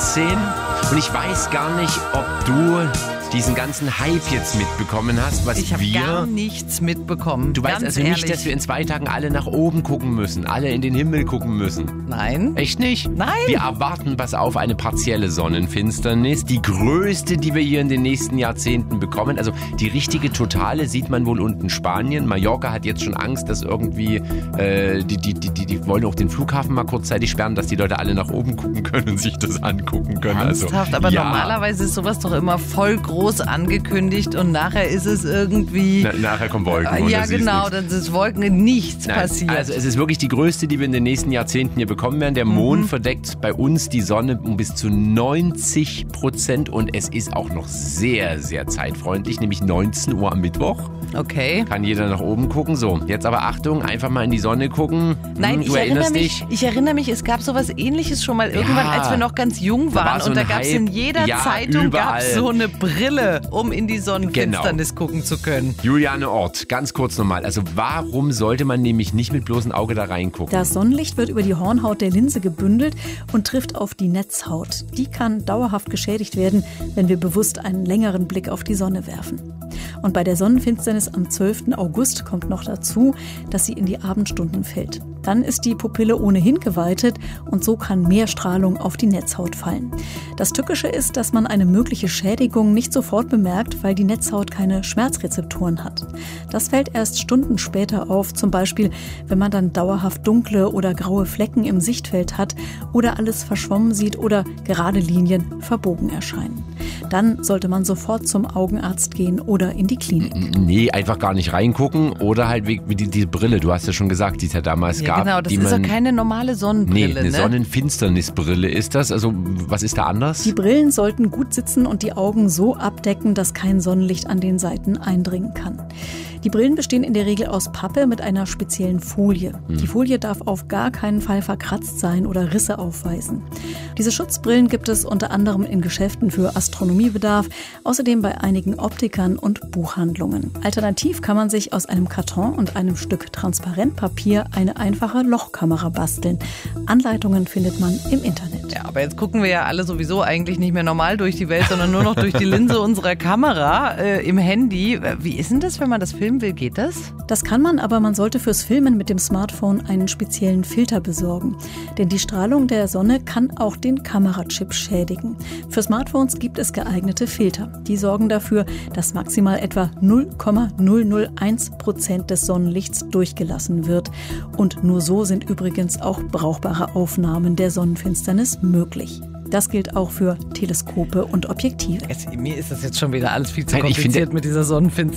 14 und ich weiß gar nicht, ob du diesen ganzen Hype jetzt mitbekommen hast, was Ich habe gar nichts mitbekommen. Du weißt ganz also ehrlich. nicht, dass wir in 2 Tagen alle nach oben gucken müssen, alle in den Himmel gucken müssen. Nein. Echt nicht? Nein. Wir erwarten, pass auf, eine partielle Sonnenfinsternis, die größte, die wir hier in den nächsten Jahrzehnten bekommen. Also die richtige totale sieht man wohl unten in Spanien. Mallorca hat jetzt schon Angst, dass irgendwie die wollen auch den Flughafen mal kurzzeitig sperren, dass die Leute alle nach oben gucken können und sich das angucken können. Ernsthaft? Also, Aber ja. normalerweise ist sowas doch immer voll groß angekündigt und nachher ist es irgendwie... Nachher kommen Wolken. Und ja, da siehst genau, du's. dann ist Wolken, nichts Nein, passiert. Also es ist wirklich die größte, die wir in den nächsten Jahrzehnten hier bekommen werden. Der Mond verdeckt bei uns die Sonne um bis zu 90% und es ist auch noch sehr, sehr zeitfreundlich, nämlich 19 Uhr am Mittwoch. Okay. Kann jeder nach oben gucken. So, jetzt aber Achtung, einfach mal in die Sonne gucken. Nein, Du erinnerst dich? ich erinnere mich, es gab sowas Ähnliches schon mal irgendwann, Ja. als wir noch ganz jung Da war waren so und da ein gab es in Hype. jeder Ja, Zeitung überall. gab's so eine Brille, um in die Sonnenfinsternis gucken zu können. Juliane Ort, ganz kurz nochmal. Also warum sollte man nämlich nicht mit bloßem Auge da reingucken? Das Sonnenlicht wird über die Hornhaut der Linse gebündelt und trifft auf die Netzhaut. Die kann dauerhaft geschädigt werden, wenn wir bewusst einen längeren Blick auf die Sonne werfen. Und bei der Sonnenfinsternis am 12. August kommt noch dazu, dass sie in die Abendstunden fällt. Dann ist die Pupille ohnehin geweitet und so kann mehr Strahlung auf die Netzhaut fallen. Das Tückische ist, dass man eine mögliche Schädigung nicht sofort bemerkt, weil die Netzhaut keine Schmerzrezeptoren hat. Das fällt erst Stunden später auf, zum Beispiel, wenn man dann dauerhaft dunkle oder graue Flecken im Sichtfeld hat oder alles verschwommen sieht oder gerade Linien verbogen erscheinen. Dann sollte man sofort zum Augenarzt gehen oder in die Klinik. Nee, einfach gar nicht reingucken oder halt wie diese Brille, du hast ja schon gesagt, die es ja damals gab. Genau, das die ist man, doch keine normale Sonnenbrille, Nee, eine ne? Sonnenfinsternisbrille ist das. Also was ist da anders? Die Brillen sollten gut sitzen und die Augen so abdecken, dass kein Sonnenlicht an den Seiten eindringen kann. Die Brillen bestehen in der Regel aus Pappe mit einer speziellen Folie. Die Folie darf auf gar keinen Fall verkratzt sein oder Risse aufweisen. Diese Schutzbrillen gibt es unter anderem in Geschäften für Astronomiebedarf, außerdem bei einigen Optikern und Buchhandlungen. Alternativ kann man sich aus einem Karton und einem Stück Transparentpapier eine einfache Lochkamera basteln. Anleitungen findet man im Internet. Ja, aber jetzt gucken wir ja alle sowieso eigentlich nicht mehr normal durch die Welt, sondern nur noch durch die Linse unserer Kamera im Handy. Wie ist denn das, wenn man das filmen will? Geht das? Das kann man, aber man sollte fürs Filmen mit dem Smartphone einen speziellen Filter besorgen. Denn die Strahlung der Sonne kann auch den Kamerachip schädigen. Für Smartphones gibt es geeignete Filter. Die sorgen dafür, dass maximal etwa 0,001% des Sonnenlichts durchgelassen wird. Und nur so sind übrigens auch brauchbare Aufnahmen der Sonnenfinsternis möglich. Das gilt auch für Teleskope und Objektive. Mir ist das jetzt schon wieder alles viel zu Nein, ich kompliziert finde- mit dieser Sonnenfinsternis.